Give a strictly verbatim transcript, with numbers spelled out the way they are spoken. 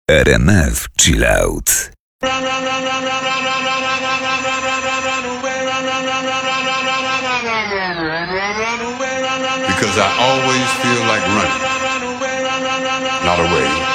R M F Chill Out. Because I always feel like running, not away.